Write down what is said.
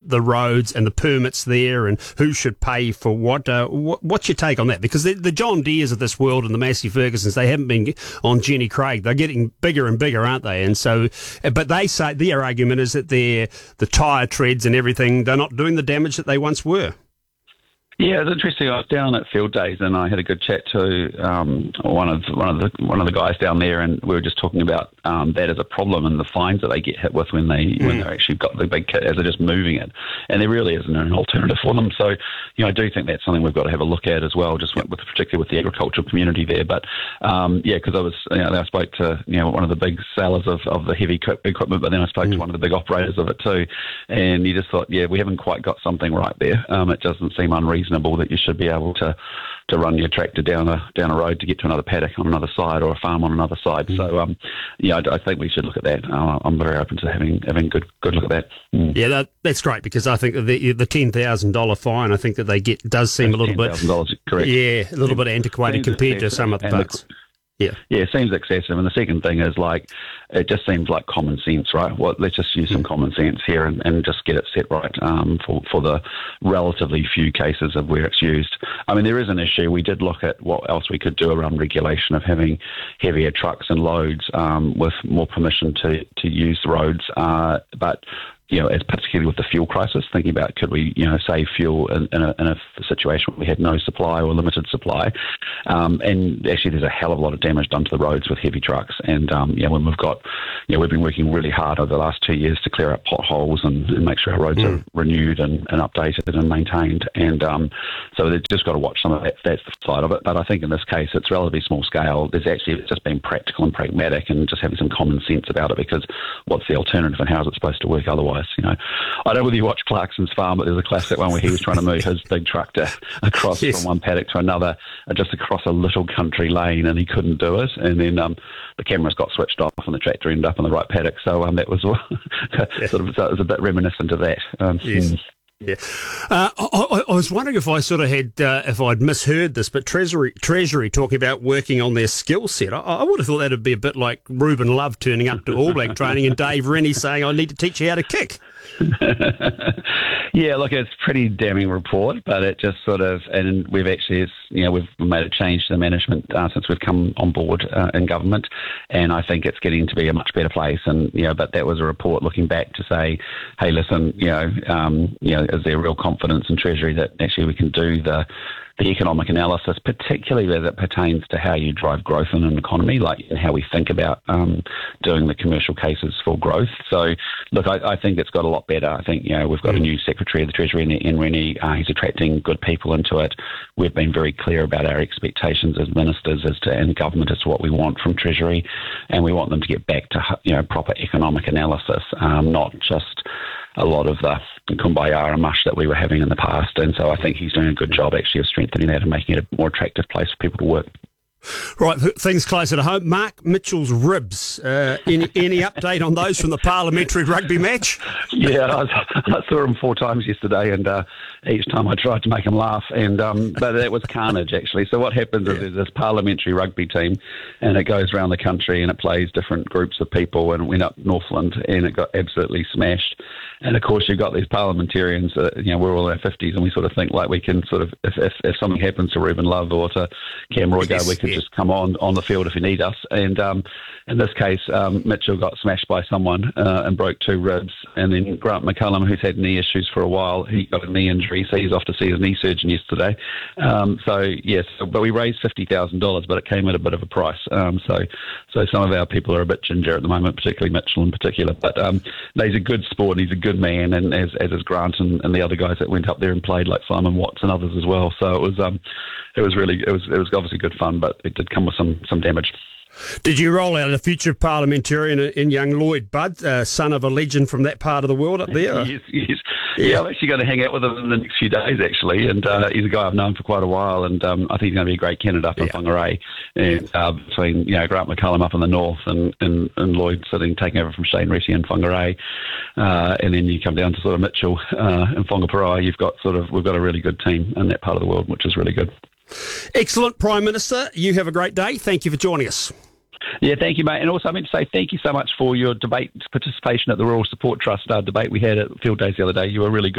the roads and the permits there and who should pay for what. What's your take on that? Because the John Deeres of this world and the Massey Fergusons, they haven't been on Jenny Craig. They're getting bigger and bigger, aren't they? And so, but they say their argument is that the tyre treads and everything, they're not doing the damage that they once were. Yeah, it's interesting. I was down at Field Days and I had a good chat to one of the guys down there, and we were just talking about that as a problem and the fines that they get hit with when they're actually got the big kit as they're just moving it, and there really isn't an alternative for them. So, I do think that's something we've got to have a look at as well, just particularly with the agricultural community there. But because I was, I spoke to one of the big sellers of the heavy equipment, but then I spoke to one of the big operators of it too, and you just thought, we haven't quite got something right there. It doesn't seem unreasonable that you should be able to run your tractor down a road to get to another paddock on another side or a farm on another side. So, I think we should look at that. I'm very open to having a good look at that. Yeah, that's great, because I think the $10,000 fine I think that they get does seem a little bit $10,000, correct? Yeah, a little bit antiquated compared to some of the parts. Yeah, it seems excessive. And the second thing is, it just seems like common sense, right? Well, let's just use some common sense here and just get it set right for the relatively few cases of where it's used. I mean, there is an issue. We did look at what else we could do around regulation of having heavier trucks and loads with more permission to use the roads, but as particularly with the fuel crisis, thinking about could we, save fuel in a situation where we had no supply or limited supply. And actually there's a hell of a lot of damage done to the roads with heavy trucks. And, when we've got, we've been working really hard over the last 2 years to clear up potholes and make sure our roads are renewed and updated and maintained. And so they've just got to watch some of that. That's the side of it. But I think in this case, it's relatively small scale. It's just been practical and pragmatic and just having some common sense about it, because what's the alternative and how is it supposed to work otherwise? I don't know whether you watch Clarkson's Farm, but there's a classic one where he was trying to move his big tractor across from one paddock to another, just across a little country lane, and he couldn't do it. And then the cameras got switched off and the tractor ended up in the right paddock. So that was it was a bit reminiscent of that. Yes. Yeah, I was wondering if I sort of had, if I'd misheard this, but Treasury talking about working on their skill set. I would have thought that'd be a bit like Ruben Love turning up to All Black training and Dave Rennie saying, "I need to teach you how to kick." Yeah, look, it's a pretty damning report, but it just sort of, and we've actually, we've made a change to the management since we've come on board in government, and I think it's getting to be a much better place. And but that was a report looking back to say, hey, listen, is there real confidence in Treasury that actually we can do the economic analysis, particularly as it pertains to how you drive growth in an economy, and how we think about doing the commercial cases for growth. So, look, I think it's got a lot better. I think, we've got a new Secretary of the Treasury in Rennie. He's attracting good people into it. We've been very clear about our expectations as ministers and government as to what we want from Treasury, and we want them to get back to, proper economic analysis, not just a lot of the kumbaya and mush that we were having in the past. And so I think he's doing a good job actually of strengthening that and making it a more attractive place for people to work. Right, things closer to home. Mark Mitchell's ribs. Any update on those from the parliamentary rugby match? Yeah, I saw him 4 times yesterday, and each time I tried to make him laugh, and but it was carnage actually. So what happens is there's this parliamentary rugby team, and it goes around the country and it plays different groups of people, and it went up Northland and it got absolutely smashed. And of course, you've got these parliamentarians. We're all in our 50s, and we sort of think like we can sort of, if something happens to Ruben Love or to Cam Roygar, we could just come on the field if you need us. And in this case, Mitchell got smashed by someone and broke 2 ribs. And then Grant McCullum, who's had knee issues for a while, he got a knee injury, so he's off to see his knee surgeon yesterday. But we raised $50,000, but it came at a bit of a price. So some of our people are a bit ginger at the moment, particularly Mitchell in particular. But he's a good sport, and he's a good man, and as is Grant and the other guys that went up there and played, like Simon Watts and others as well. So it was obviously good fun, but it did come with some damage. Did you roll out a future parliamentarian in young Lloyd Budd, son of a legend from that part of the world up there? Yes. Yeah, I'm actually going to hang out with him in the next few days, actually. And he's a guy I've known for quite a while, and I think he's going to be a great candidate up in Whangarei. And between Grant McCullum up in the north and Lloyd taking over from Shane Reti in Whangarei, and then you come down to sort of Mitchell in Whangaparai, we've got a really good team in that part of the world, which is really good. Excellent, Prime Minister. You have a great day. Thank you for joining us. Yeah, thank you, mate. And also I meant to say thank you so much for your debate participation at the Rural Support Trust debate we had at Field Days the other day. You were really good.